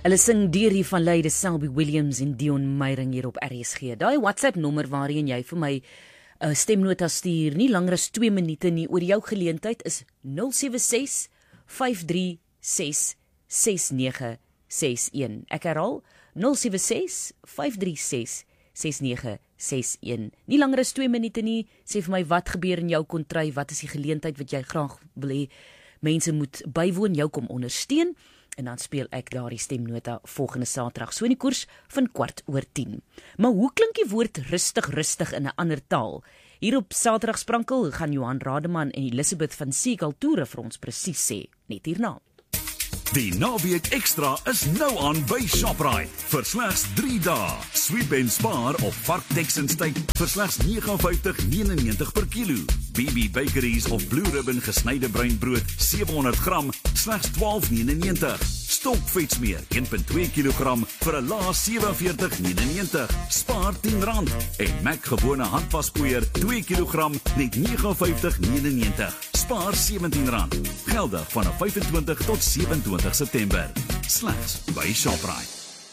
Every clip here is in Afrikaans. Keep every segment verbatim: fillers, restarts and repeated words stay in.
Hulle sing Deerie van Lady Selby Williams en Dion Meyering hier op R S G. Daai WhatsApp nommer waarin jy vir my uh, stemnota stuur, nie langer as twee minute nie, oor jou geleentheid is nul sewe ses vyf drie ses ses nege ses een. Ek herhaal nul sewe ses vyf drie ses ses nege ses een. Nie langer as twee minute nie. Sê vir my wat gebeur in jou kontry, wat is die geleentheid wat jy graag wil hê mense moet bywoon, jou kom ondersteun, en dan speel ek daardie stemnota volgende Saterdag, so in die koers van kwart oor tien. Maar hoe klink die woord rustig rustig in 'n ander taal? Hier op Saterdag Sprankel gaan Johan Rademan en Elisabeth van Siegaltoere vir ons presies sê, net hierna. Die naweek ekstra is nou aan by Shoprite. Vir slegs drie dae. Sweep en spaar op vark Texans steak vir slegs nege vyftig negenennegentig per kilo. B B Bakeries of Blue Ribbon gesnyde breinbrood sewe honderd gram slegs twaalf negenennegentig. Stokvetsmeer een komma twee kilogram vir 'n lae sewe en veertig negenennegentig. Spaar tien rand. En Mac gewone handwaspoeier twee kilogram net nege vyftig negenennegentig. Spaar sewentien rand. Geldig vanaf vyfentwintig tot sewentwintig September. Slegs by Shoprite.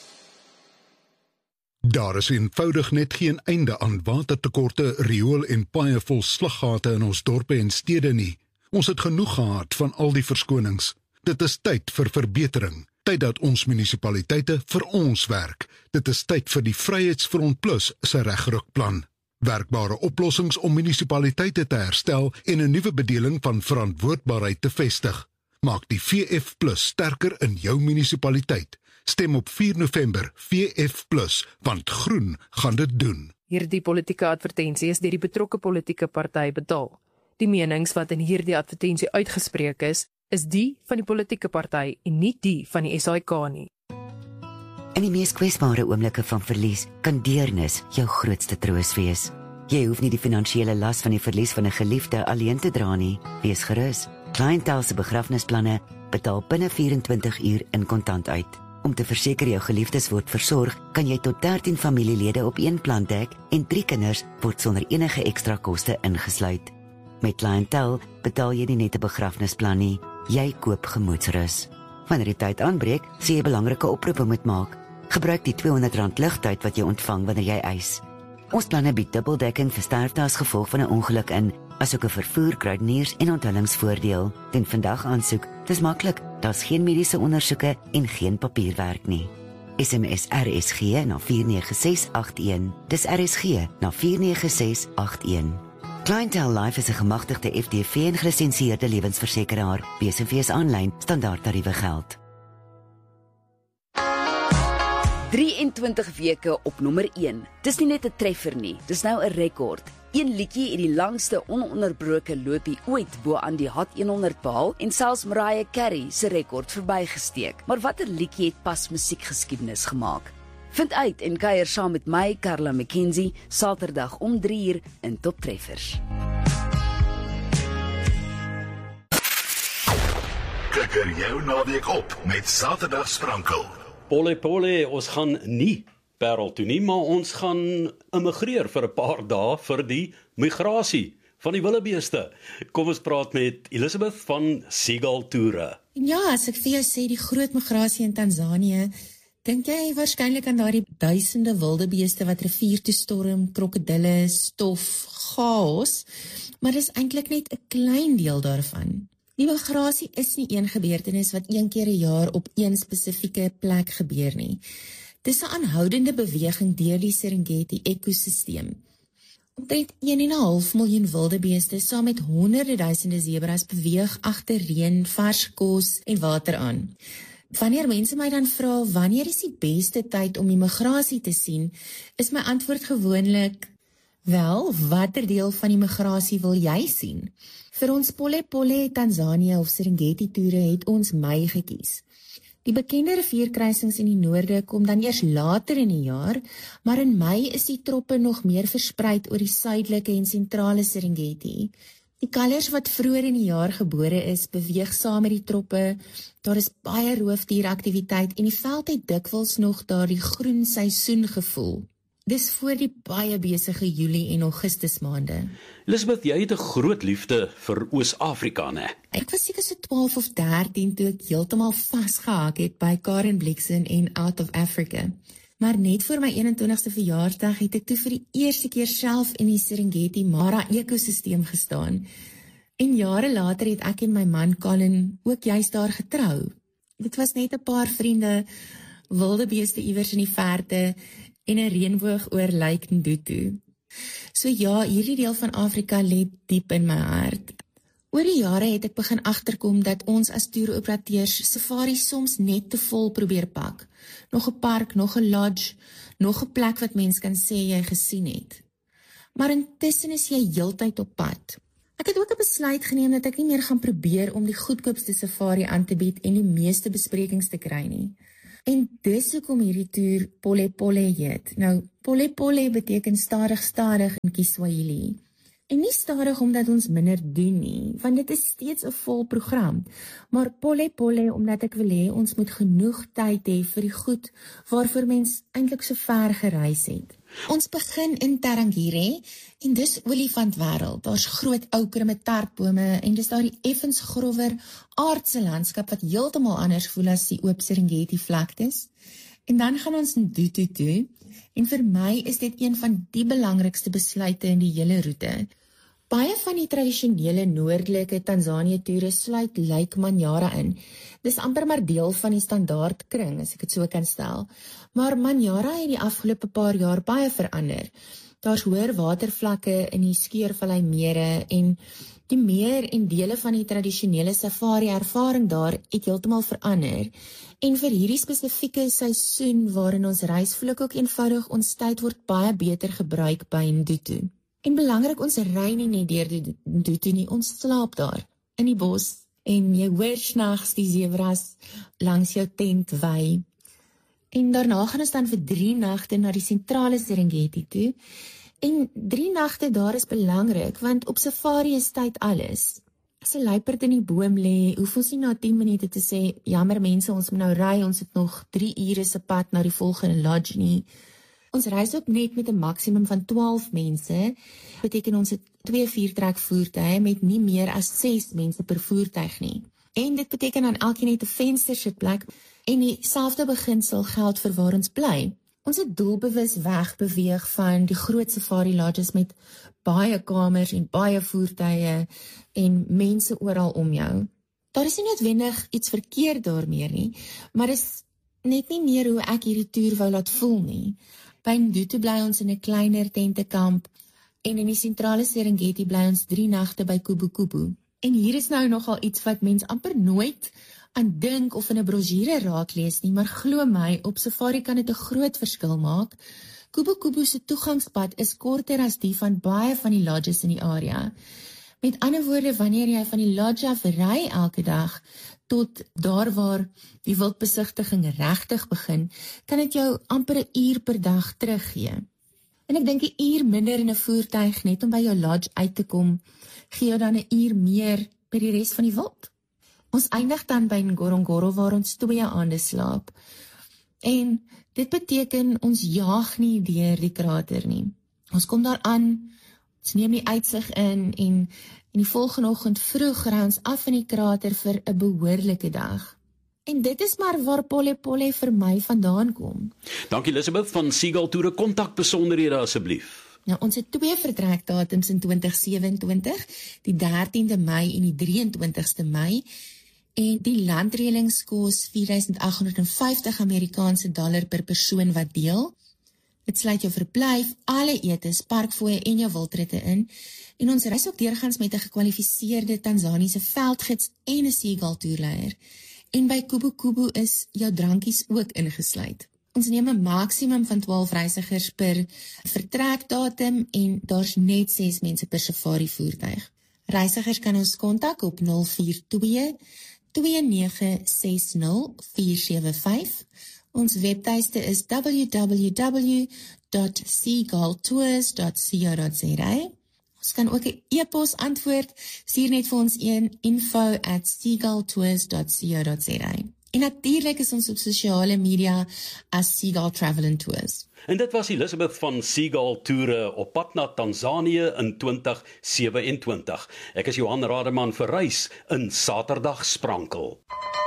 Daar is eenvoudig net geen einde aan watertekorte, riool en baie vol slaggate in ons dorpe en stede nie. Ons het genoeg gehad van al die verskonings. Dit is tyd vir verbetering. Tyd dat ons munisipaliteite vir ons werk. Dit is tyd vir die Vryheidsfront Plus se regrukplan. Werkbare oplossings om munisipaliteite te herstel en 'n nuwe bedeling van verantwoordbaarheid te vestig. Maak die V F Plus sterker in jou munisipaliteit. Stem op vier November V F Plus, want groen gaan dit doen. Hierdie politieke advertensie is deur die betrokke politieke party betaal. Die menings wat in hierdie advertensie uitgespreek is, is die van die politieke party en nie die van die S A I K nie. In die mees kwesbare oomblikke van verlies kan deernis jou grootste troos wees. Jy hoef nie die finansiële las van die verlies van 'n geliefde alleen te dra nie. Wees gerus. Clientele se begrafnisplanne betaal binne vyf-en-twintig uur in kontant uit. Om te verseker jou geliefdes word versorg, kan jy tot dertien familielede op een plan dek en drie kinders word sonder enige ekstra koste ingesluit. Met Clientele betaal jy nie net 'n begrafnisplan nie, jy koop gemoedsrus. Wanneer die tyd aanbreek, sê jy belangrike oproepe moet maak. Gebruik die tweehonderd rand ligtyd wat jy ontvang wanneer jy eis. Ons planne bied dubbeldekking vir sterfte as gevolg van 'n ongeluk in, asook 'n vervoer, kruideniers en onthullingsvoordeel. Doen vandag aansoek, dis maklik, daar's geen mediese ondersoeke en geen papierwerk nie. S M S R S G na vier nege ses agt een. Dis R S G na vier nege ses agt een. Clientele Life is 'n gemagtigde F D V en gelisensieerde lewensversekeraar. B S V is aanlyn, standaard tariewe geld. drieëntwintig weke op nommer een. Dis nie net 'n treffer nie, dis nou 'n rekord. Een liedjie het die langste ononderbroke loopie ooit bo aan die Hot honderd behaal en selfs Mariah Carey se rekord verbygesteek. Maar watter liedjie het pas musiekgeskiedenis gemaak? Vind uit en kuier saam met my, Karla McKenzie, Saterdag om drie uur in Top Treffers. Kikker jou naweek op met Saterdag Sprankel. Polle polle, ons gaan nie Parel toe nie, maar ons gaan immigreer vir 'n paar dae vir die migrasie van die wildebeeste. Kom ons praat met Elisabeth van Siegaltoere. Ja, as ek vir jou sê die groot migrasie in Tanzanië, dink jy waarskynlik aan daardie duisende wildebeeste wat rivier toe storm, krokodille, stof, chaos, maar dis eintlik net 'n klein deel daarvan. Die migrasie is nie een gebeurtenis wat een keer 'n jaar op een spesifieke plek gebeur nie. Dis 'n aanhoudende beweging deur die Serengeti-ekosisteem. Omtrent een en 'n half miljoen wildebeeste saam met honderde duisende zebras beweeg agter reën, vars kos en water aan. Wanneer mense my dan vra wanneer is die beste tyd om die migrasie te sien, is my antwoord gewoonlik, wel, watter deel van die migrasie wil jy sien? Vir ons Polle Polle Tanzanië of Serengeti toere het ons Mei gekies. Die bekende rivierkruisings in die noorde kom dan eers later in die jaar, maar in Mei is die troppe nog meer verspreid oor die suidelike en sentrale Serengeti. Die kalvers wat vroeër in die jaar gebore is, beweeg saam met die troppe, daar is baie roofdieraktiwiteit en die veld het dikwels nog daardie groen seisoen gevoel. Dis voor die baie besige Julie en Augustus maande. Elizabeth, jy het 'n groot liefde vir Oos-Afrika, né? Ek was seker so twaalf of dertien toe ek heeltemal vasgehak het by Karen Blixen en Out of Africa. Maar net voor my eenentwintigste verjaarsdag het ek toe vir die eerste keer self in die Serengeti Mara ekosisteem gestaan. En jare later het ek en my man Colin ook juist daar getrou. Dit was net 'n paar vriende, wilde beeste iewers in die verte en 'n reënboog oor Lake Ndutu. So ja, hierdie deel van Afrika lê diep in my hart. Oor die jare het ek begin agterkom dat ons as toeroperateurs safari soms net te vol probeer pak. Nog 'n park, nog 'n lodge, nog 'n plek wat mens kan sê jy gesien het. Maar intussen is jy heeltyd op pad. Ek het ook 'n besluit geneem dat ek nie meer gaan probeer om die goedkoopste safari aan te bied en die meeste besprekings te kry nie. En dis hoekom hierdie toer Pole Pole heet. Nou, Pole Pole beteken stadig stadig in Kiswahili. En nie stadig omdat ons minder doen nie, want dit is steeds 'n vol program. Maar Pole Pole omdat ek wil hê ons moet genoeg tyd hê vir die goed waarvoor mens eintlik so ver gereis het. Ons begin in Tarangire en dis olifantwêreld. Daar's groot oukre met tartbome en dis daar die effens grower aardse landskap wat heeltemal anders voel as die oop Serengeti vlaktes. En dan gaan ons Ndutu toe en vir my is dit een van die belangrikste besluite in die hele roete. Baie van die tradisionele noordelike Tanzanië toere sluit Lake Manyara in. Dis amper maar deel van die standaard kring, as ek dit so kan stel. Maar Manyara het die afgelope paar jaar baie verander. Daar's hoër watervlakke in die Skeurvallei mere en die meer en dele van die tradisionele safari ervaring daar het heeltemal verander. En vir hierdie spesifieke seisoen waarin ons reis, voel ek ook eenvoudig ons tyd word baie beter gebruik by Ndutu. En belangrik, ons ry nie net deur Ndutu nie, ons slaap daar in die bos en jy hoor snags die zebras langs jou tent wy. En daarna gaan ons dan vir drie nagte na die sentrale Serengeti toe. En drie nagte daar is belangrik, want op safari is tyd alles. As 'n luiperd in die boom lê, hoef ons nie na tien minute te sê, jammer mense, ons moet nou ry, ons het nog drie ure se pad na die volgende lodge nie. Ons reis ook net met 'n maksimum van twaalf mense, beteken ons het twee viertrek voertuie met nie meer as ses mense per voertuig nie. En dit beteken dan elkeen het 'n venstersitplek en dieselfde beginsel geld vir waar ons bly. Ons het doelbewus wegbeweeg van die groot safari lodges met baie kamers en baie voertuie en mense oral om jou. Daar is nie noodwendig iets verkeerd daarmee nie, maar is net nie meer hoe ek hierdie toer wou laat voel nie. By Ndutu bly ons in 'n kleiner tentekamp en in die sentrale Serengeti bly ons drie nagte by Kubu Kubu. En hier is nou nogal iets wat mens amper nooit aan dink of in 'n brosjure raak lees nie, maar glo my, op safari kan dit 'n groot verskil maak. Kubu Kubu se toegangspad is korter as die van baie van die lodges in die area. Met ander woorde, wanneer jy van die lodge af ry elke dag tot daar waar die wildbesigtiging regtig begin, kan dit jou amper 'n uur per dag teruggee. En ek dink 'n uur minder in 'n voertuig net om by jou lodge uit te kom, gee jou dan 'n uur meer by die res van die wild. Ons eindig dan by Ngorongoro waar ons twee aande slaap. En dit beteken ons jaag nie deur die krater nie. Ons kom daar aan, ons neem die uitsig in en en die volgende oggend vroeg ry ons af in die krater vir 'n behoorlike dag. En dit is maar waar Pole Pole vir my vandaan kom. Dankie Elizabeth van Seagull Toere, kontak besonderhede asseblief. Nou, ons het twee vertrekdatums in twintig sewenentwintig, die dertiende Mei en die drieëntwintigste Mei. En die landreëlings kos vier duisend agt honderd vyftig Amerikaanse dollar per persoon wat deel. Dit sluit jou verblyf, alle etes, parkfooie en jou wildritte in. En ons reis ook deurgaans met 'n gekwalifiseerde Tanzaniese veldgids en 'n Seagull toerleier. En by Kubu Kubu is jou drankies ook ingesluit. Ons neem 'n maksimum van twaalf reisigers per vertrekdatum en daar's net ses mense per safari voertuig. Reisigers kan ons kontak op nul vier twee twee nege ses nul vier sewe vyf. Ons webtuiste is w w w dot seagull tours dot co dot za. Ons kan ook 'n e-pos antwoord, stuur net vir ons een info at seagull tours dot co dot za. En natuurlik is ons op sosiale media as Seagull Travel and Tours. En dit was Elisabeth van Seagull Toere op pad na Tansanië in twintig sewe en twintig. Ek is Johan Rademan vir Reis in Saterdag Sprankel.